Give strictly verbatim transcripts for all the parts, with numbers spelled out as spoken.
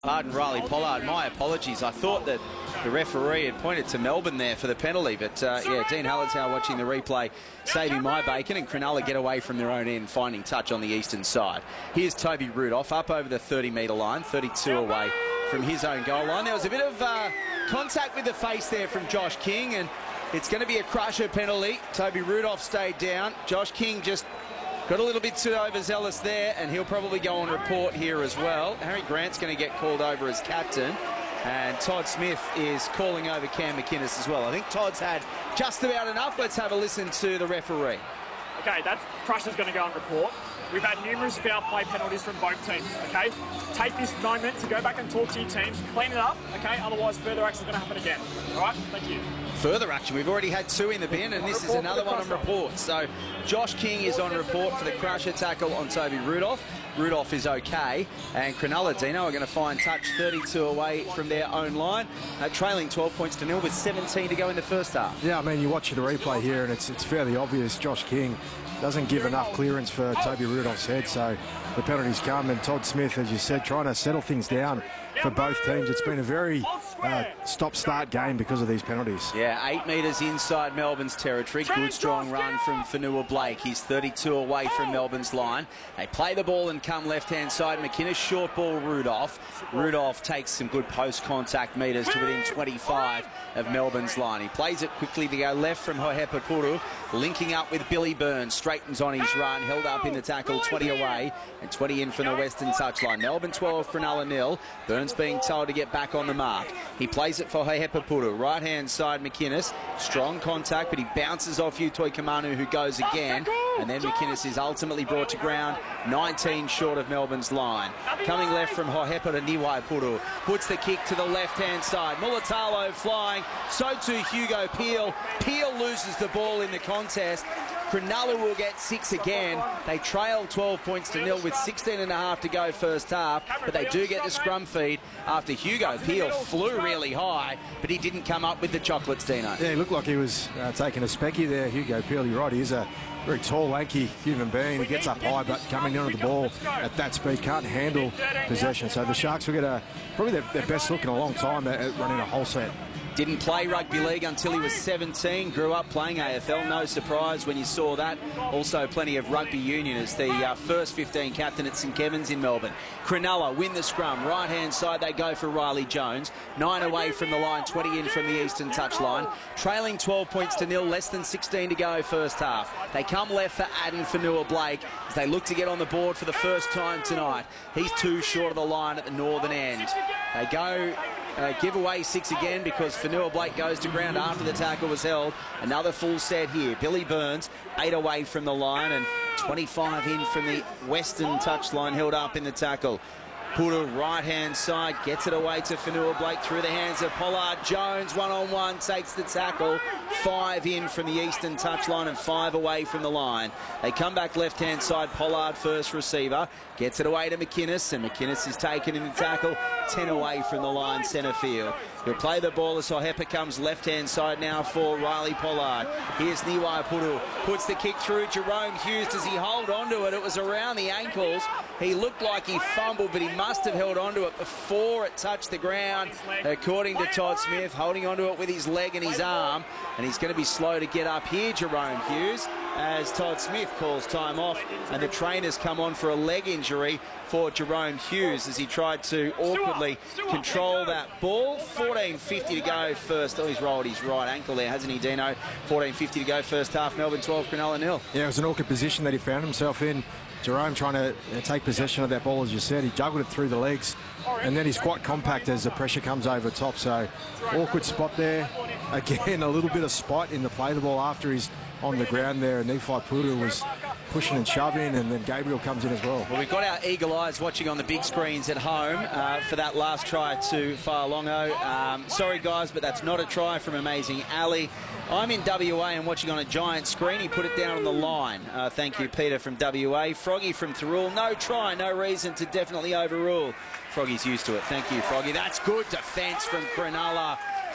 Pardon, Riley Pollard. My apologies. I thought that the referee had pointed to Melbourne there for the penalty, but uh, yeah, Dean Hallertau watching the replay, saving my bacon, and Cronulla get away from their own end, finding touch on the eastern side. Here's Toby Rudolph up over the thirty metre line, thirty-two away from his own goal line. There was a bit of uh, contact with the face there from Josh King, and it's going to be a crusher penalty. Toby Rudolph stayed down. Josh King just got a little bit too overzealous there, and he'll probably go on report here as well. Harry Grant's going to get called over as captain, and Todd Smith is calling over Cam McInnes as well. I think Todd's had just about enough. Let's have a listen to the referee. Okay, that crusher's going to go on report. We've had numerous foul play penalties from both teams, okay? Take this moment to go back and talk to your teams, clean it up, okay? Otherwise, further action is going to happen again. All right? Thank you. Further action. We've already had two in the bin, and this is another one on report. So Josh King is on report for the crusher tackle on Toby Rudolph. Rudolph is okay, and Cronulla, Dino, are going to find touch thirty-two away from their own line, uh, trailing twelve points to nil with seventeen to go in the first half. Yeah, I mean, you watch the replay here, and it's it's fairly obvious Josh King doesn't give enough clearance for Toby Rudolph's head, so the penalties come, and Todd Smith, as you said, trying to settle things down for both teams. It's been a very uh, stop-start game because of these penalties. Yeah, eight metres inside Melbourne's territory. Good strong run from Fanua Blake. He's thirty-two away from Melbourne's line. They play the ball and come left-hand side. McInnes, short ball, Rudolph. Rudolph takes some good post-contact metres to within twenty-five of Melbourne's line. He plays it quickly to go left from Hohepa Puru, linking up with Billy Burns. Straightens on his run, held up in the tackle, twenty away and twenty in from the western touchline. Melbourne twelve, Cronulla nil. Burns being told to get back on the mark. He plays it for Hohepa Puru. Right-hand side, McInnes. Strong contact, but he bounces off Utoi Kamanu, who goes again. And then McInnes is ultimately brought to ground, nineteen short of Melbourne's line. Coming left from Hohepa to Niwai Puru. Puts the kick to the left-hand side. Mulatalo flying. So too Hugo Peel. Peel loses the ball in the contest. Cronulla will get six again. They trail twelve points to nil with sixteen and a half to go first half, but they do get the scrum feed after Hugo Peel flew really high, but he didn't come up with the chocolates, Dino. Yeah, he looked like he was uh, taking a specky there, Hugo Peel. You're right, he is a very tall, lanky human being. He gets up high, but coming onto the ball at that speed can't handle possession. So the Sharks will get a probably their, their best look in a long time at, at running a whole set. Didn't play rugby league until he was seventeen. Grew up playing A F L. No surprise when you saw that. Also plenty of rugby union as the uh, first fifteen captain at St Kevin's in Melbourne. Cronulla win the scrum. Right-hand side, they go for Riley Jones. Nine away from the line, twenty in from the eastern touchline. Trailing twelve points to nil, less than sixteen to go first half. They come left for Addin Fanua Blake as they look to get on the board for the first time tonight. He's two short of the line at the northern end. They go... Uh, give away six again because Fanua Blake goes to ground after the tackle was held. Another full set here. Billy Burns, eight away from the line and twenty-five in from the western touchline, held up in the tackle. Puru, right-hand side, gets it away to Fanua Blake through the hands of Pollard. Jones, one-on-one, takes the tackle. Five in from the eastern touchline and five away from the line. They come back left-hand side. Pollard, first receiver, gets it away to McInnes, and McInnes is taken in the tackle. Ten away from the line, centre field. He'll play the ball as Hohepa comes left-hand side now for Riley Pollard. Here's Niwai Puru, puts the kick through. Jerome Hughes, does he hold onto it? It was around the ankles. He looked like he fumbled, but he must have held onto it before it touched the ground, according to Todd Smith, holding onto it with his leg and his arm, and he's going to be slow to get up here, Jerome Hughes, as Todd Smith calls time off, and the trainers come on for a leg injury for Jerome Hughes as he tried to awkwardly control that ball. fourteen fifty to go first. Oh, he's rolled his right ankle there, hasn't he, Dino? fourteen fifty to go first half. Melbourne twelve, Cronulla nil. Yeah, it was an awkward position that he found himself in. Jerome trying to take possession of that ball, as you said. He juggled it through the legs, and then he's quite compact as the pressure comes over top. So awkward spot there. Again, a little bit of spot in the play the ball after he's on the ground there. Niwai Puru was pushing and shoving, and then Gabriel comes in as well. Well, we've got our eagle eyes watching on the big screens at home uh, for that last try to Fa'alongo. Um, sorry, guys, but that's not a try from Amazing Ali. I'm in W A and watching on a giant screen. He put it down on the line. Uh, thank you, Peter from W A. Froggy from Thirroul. No try, no reason to definitely overrule. Froggy's used to it. Thank you, Froggy. That's good defence from Cronulla.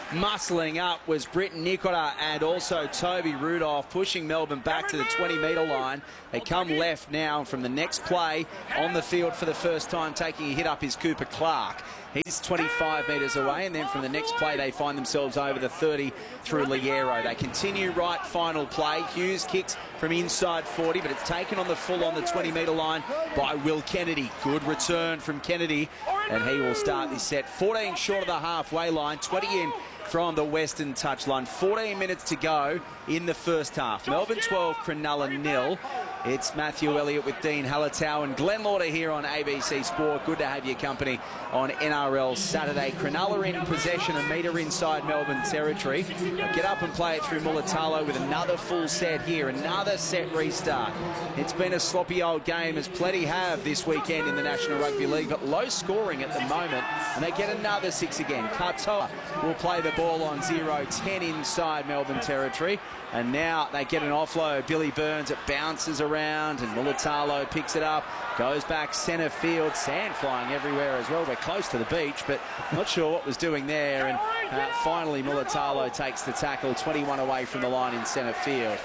muscling up was Britton Nikora and also Toby Rudolph, pushing Melbourne back to the twenty metre line. They come left now, and from the next play on the field for the first time, taking a hit up is Cooper Clark. He's twenty-five metres away, and then from the next play they find themselves over the thirty through Liero. They continue right, final play. Hughes kicks from inside forty, but it's taken on the full on the twenty metre line by Will Kennedy. Good return from Kennedy, and he will start this set. fourteen short of the halfway line, twenty in from the western touchline. fourteen minutes to go in the first half. Melbourne twelve, Cronulla nil. It's Matthew Elliott with Dean Hallertau and Glenn Lauder here on A B C Sport. Good to have your company on N R L Saturday. Cronulla in possession, a metre inside Melbourne territory. They'll get up and play it through Mulatalo with another full set here. Another set restart. It's been a sloppy old game, as plenty have this weekend in the National Rugby League, but low scoring at the moment, and they get another six again. Katoa will play the ball on zero ten inside Melbourne territory, and now they get an offload. Billy Burns, it bounces around, and Mulatalo picks it up, goes back centre field. Sand flying everywhere as well. We're close to the beach, but not sure what was doing there, and uh, finally Mulatalo takes the tackle, twenty-one away from the line in centre field.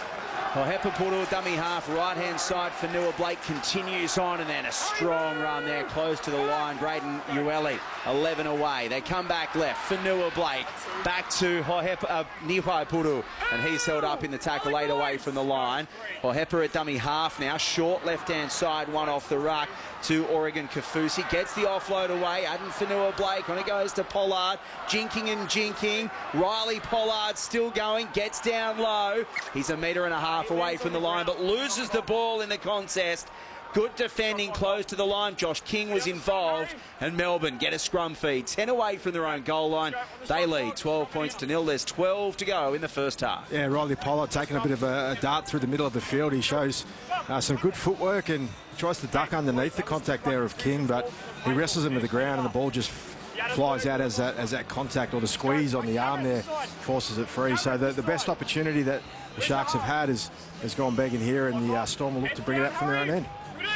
Hohepa dummy half, right-hand side for Nua Blake, continues on, and then a strong run there close to the line. Braden Ueli, eleven away. They come back left for Nua Blake, back to Hohepa, uh, Nipai Puru, and he's held up in the tackle, eight away from the line. Hohepa at dummy half now, short left-hand side, one off the ruck to Oregon Kafusi. Gets the offload away, Aden Fanua Blake, when it goes to Pollard, jinking and jinking. Riley Pollard still going, gets down low. He's a metre and a half away from the line, but loses the ball in the contest. Good defending close to the line. Josh King was involved, and Melbourne get a scrum feed. ten away from their own goal line. They lead twelve points to nil. There's twelve to go in the first half. Yeah, Riley Pollard taking a bit of a, a dart through the middle of the field. He shows uh, some good footwork and tries to duck underneath the contact there of King, but he wrestles him to the ground, and the ball just flies out as that, as that contact, or the squeeze on the arm there forces it free. So the, the best opportunity that the Sharks have had is, has gone begging here, and the uh, Storm will look to bring it out from their own end.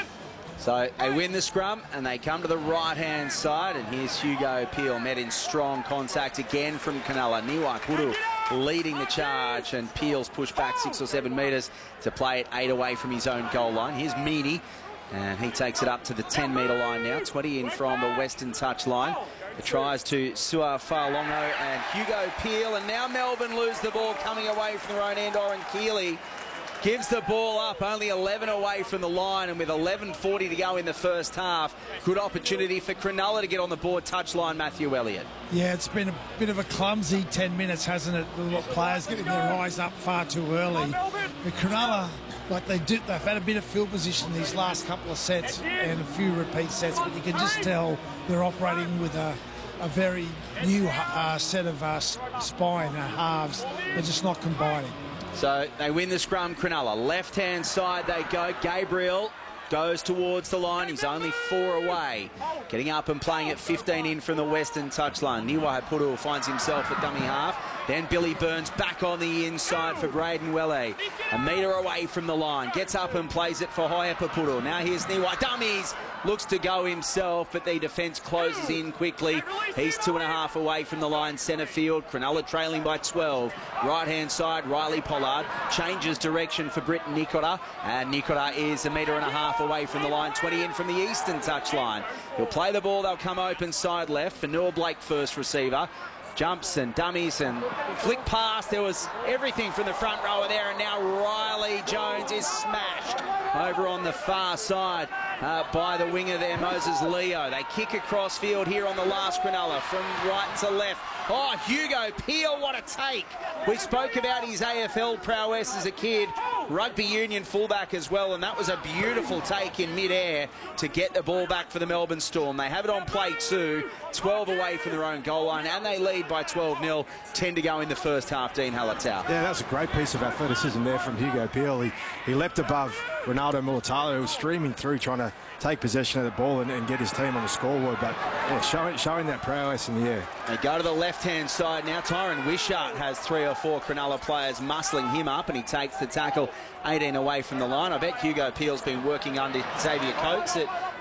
So they win the scrum, and they come to the right-hand side, and here's Hugo Peel, met in strong contact again from Cronulla. Niwai Puru leading the charge, and Peel's pushed back six or seven metres to play it eight away from his own goal line. Here's Meany, and he takes it up to the ten metre line now, twenty in from the western touch line. It tries to Sua Falongo and Hugo Peel, and now Melbourne lose the ball coming away from their own end. Oren Keeley gives the ball up, only eleven away from the line, and with eleven forty to go in the first half, good opportunity for Cronulla to get on the board touchline. Matthew Elliott. Yeah, it's been a bit of a clumsy ten minutes, hasn't it? The players getting their eyes up far too early. But Cronulla, like they did, they've had a bit of field position these last couple of sets and a few repeat sets, but you can just tell they're operating with a, a very new uh, set of uh, spine, uh, halves. They're just not combining. So they win the scrum, Cronulla. Left-hand side they go. Gabriel goes towards the line. He's only four away. Getting up and playing at fifteen in from the western touchline. Niwai Puru finds himself at dummy half. Then Billy Burns back on the inside for Braden Welle. A metre away from the line. Gets up and plays it for Hohepa Puru. Now here's Niwai. Dummies! Looks to go himself, but the defence closes in quickly. He's two and a half away from the line, centre field. Cronulla trailing by twelve. Right-hand side, Riley Pollard changes direction for Britton Nikora, and Nikora is a metre and a half away from the line, twenty in from the eastern touchline. He'll play the ball. They'll come open side left for Noah Blake, first receiver. Jumps and dummies and flick past. There was everything from the front rower there, and now Riley Jones is smashed over on the far side uh, by the winger there, Moses Leo. They kick across field here on the last Cronulla from right to left. Oh, Hugo Peel, what a take. We spoke about his A F L prowess as a kid, rugby union fullback as well, and that was a beautiful take in mid-air to get the ball back for the Melbourne Storm. They have it on play two, twelve away from their own goal line, and they lead by twelve nil, ten to go in the first half. Dean Hallertau. Yeah, that was a great piece of athleticism there from Hugo Peel. He, he leapt above Ronaldo Mulatalo, who was streaming through trying to take possession of the ball and, and get his team on the scoreboard, but yeah, showing, showing that prowess in the air. They go to the left-hand side now. Tyron Wishart has three or four Cronulla players muscling him up, and he takes the tackle eighteen away from the line. I bet Hugo Peel's been working under Xavier Coates at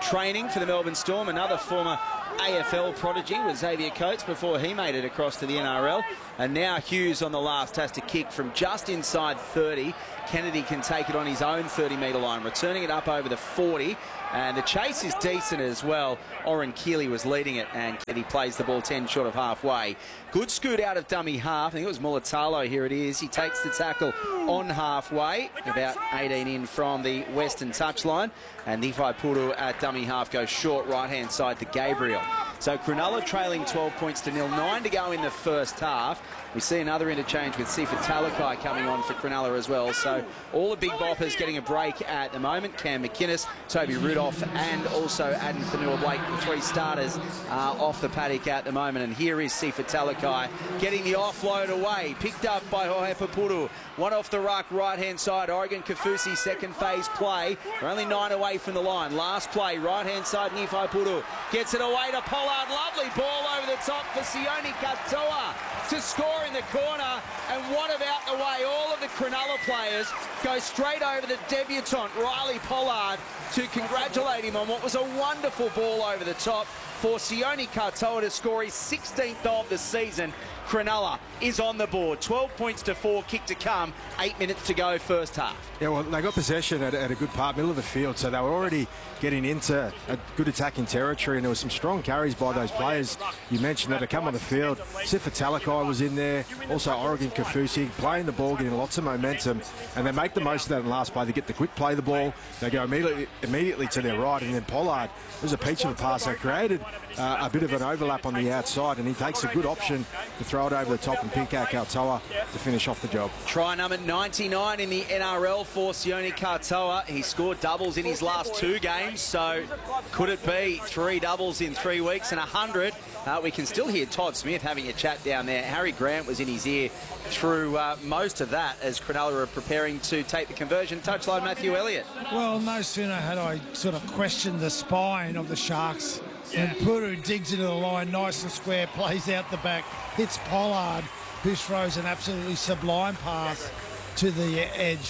training for the Melbourne Storm. Another former A F L prodigy was Xavier Coates before he made it across to the N R L. And now Hughes on the last has to kick from just inside thirty. Kennedy can take it on his own thirty metre line, returning it up over the forty. And the chase is decent as well. Oren Keeley was leading it, and Kennedy plays the ball ten short of halfway. Good scoot out of dummy half. I think it was Mulatalo. Here it is. He takes the tackle on halfway, about eighteen in from the western touchline. And Nifai Puru at dummy half goes short right-hand side to Gabriel. So Cronulla trailing twelve points to nil. Nine to go in the first half. We see another interchange with Sifa Talakai coming on for Cronulla as well. So all the big boppers getting a break at the moment. Cam McInnes, Toby Rudolph, and also Adam Fanua-Blake, the three starters uh, off the paddock at the moment. And here is Sifa Talakai getting the offload away. Picked up by Hohepa Puru. One off the ruck, right-hand side. Oregon Kaufusi, second phase play. We're only nine away from the line. Last play, right-hand side, Nifai Puru. Gets it away to Pollard. Lovely ball over the top for Sione Katoa to score in the corner. And what about the way all of the Cronulla players go straight over the debutant, Riley Pollard, to congratulate him on what was a wonderful ball over the top for Sione Katoa to score his sixteenth of the season. Cronulla is on the board. twelve points to four, kick to come. Eight minutes to go, first half. Yeah, well, they got possession at, at a good part, middle of the field, so they were already getting into a good attacking territory, and there were some strong carries by those players. You mentioned that to come on the field. Sifa Talakai was in there, also Oregon Kaufusi, playing the ball, getting lots of momentum, and they make the most of that in the last play. They get the quick play the ball, they go immediately, immediately to their right, and then Pollard, it was a peach of a pass. They created uh, a bit of an overlap on the outside, and he takes a good option to throw it over the top and pick out Katoa to finish off the job. Try number ninety-nine in the N R L for Sione Katoa. He scored doubles in his last two games, so could it be three doubles in three weeks and a hundred? Uh, we can still hear Todd Smith having a chat down there. Harry Grant was in his ear through uh, most of that as Cronulla are preparing to take the conversion. Touchline, Matthew Elliott. Well, no sooner had I sort of questioned the spine of the Sharks, and Puru digs into the line nice and square, plays out the back, hits Pollard, who throws an absolutely sublime pass to the edge.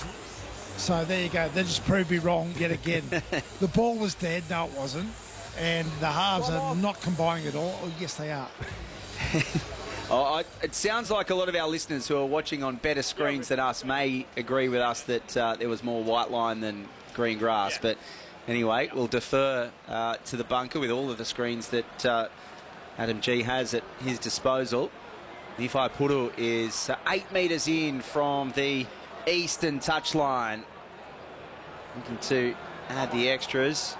So there you go. They just proved me wrong yet again. The ball was dead. No, it wasn't. And the halves are not combining at all. Oh, yes, they are. Oh, I, it sounds like a lot of our listeners who are watching on better screens than us may agree with us that uh, there was more white line than green grass. But anyway, we'll defer uh, to the bunker with all of the screens that uh, Adam G has at his disposal. Nifai Puru is uh, eight metres in from the eastern touchline. Looking to add the extras.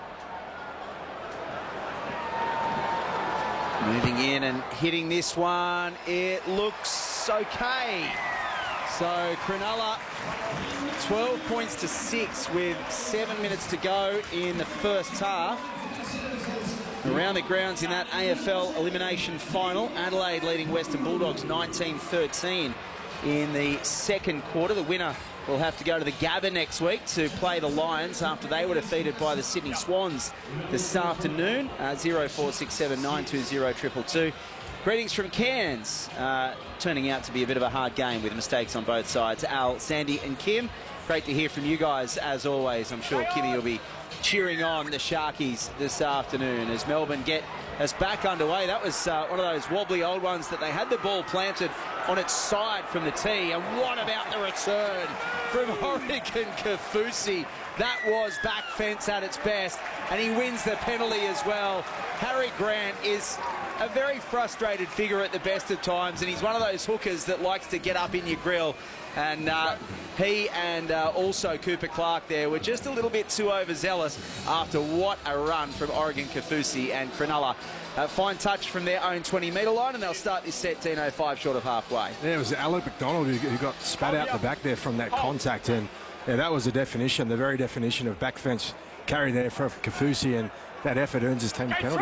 Moving in and hitting this one. It looks okay. So Cronulla twelve points to six with seven minutes to go in the first half. Around the grounds in that A F L elimination final, Adelaide leading Western Bulldogs nineteen thirteen in the second quarter. The winner will have to go to the Gabba next week to play the Lions after they were defeated by the Sydney Swans this afternoon. Uh, zero four six seven nine two zero two two two. Greetings from Cairns. Uh, turning out to be a bit of a hard game with mistakes on both sides. Al, Sandy and Kim, great to hear from you guys as always. I'm sure Kimmy will be cheering on the Sharkies this afternoon as Melbourne get us back underway. That was uh, one of those wobbly old ones that they had the ball planted on its side from the tee. And what about the return from Oregon Kaufusi? That was back fence at its best, and he wins the penalty as well. Harry Grant is a very frustrated figure at the best of times, and he's one of those hookers that likes to get up in your grill. And uh, he and uh, also Cooper Clark there were just a little bit too overzealous after what a run from Oregon Kaufusi and Cronulla. Uh, fine touch from their own twenty metre line, and they'll start this set ten oh five short of halfway. Yeah, it was Alec McDonald who, who got spat out the back there from that contact, and yeah, that was the definition, the very definition of back fence carry there for Kaufusi, and that effort earns his team penalty.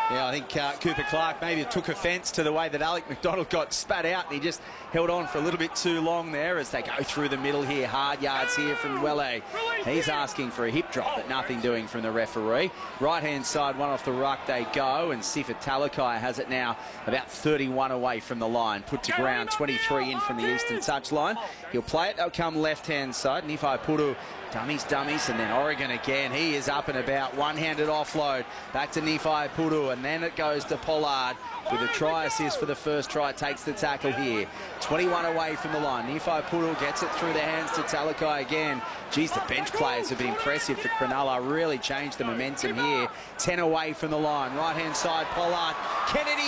Yeah, I think uh, Cooper Clark maybe took offence to the way that Alec McDonald got spat out, and he just held on for a little bit too long there as they go through the middle here. Hard yards here from Welle. He's asking for a hip drop, but nothing doing from the referee. Right-hand side, one off the ruck they go, and Sifa Talakai has it now about thirty-one away from the line. Put to ground, twenty-three in from the eastern touchline. He'll play it. They'll come left-hand side. Nifai Puru, dummies, dummies, and then Oregon again. He is up and about. One-handed offload. Back to Nifai Puru, and then it goes to Pollard with a try assist for the first try. Takes the tackle here. twenty-one away from the line. Nifai Puru gets it through the hands to Talakai again. Geez, the bench players have been impressive for Cronulla. Really changed the momentum here. ten away from the line. Right-hand side, Pollard. Kennedy